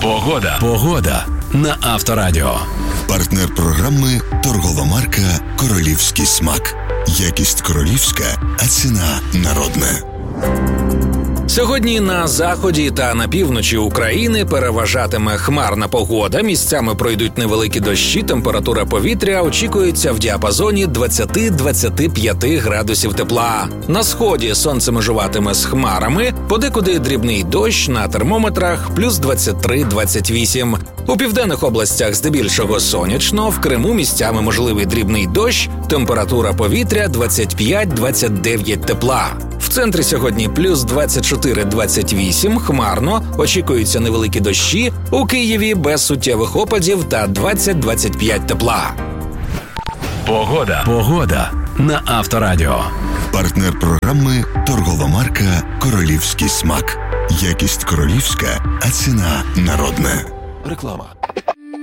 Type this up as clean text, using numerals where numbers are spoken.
Погода на Авторадіо. Партнер програми торгова марка «Королівський смак». Якість королівська, а ціна народна. Сьогодні на заході та на півночі України переважатиме хмарна погода. Місцями пройдуть невеликі дощі, температура повітря очікується в діапазоні 20-25 градусів тепла. На сході сонце межуватиме з хмарами, подекуди дрібний дощ, на термометрах плюс 23-28. У південних областях здебільшого сонячно, в Криму місцями можливий дрібний дощ, температура повітря 25-29 тепла. В центрі сьогодні плюс 24-28, хмарно, очікуються невеликі дощі, у Києві без суттєвих опадів та 20-25 тепла. Погода на Авторадіо. Партнер програми торгова марка «Королівський смак». Якість королівська, а ціна народна. Реклама.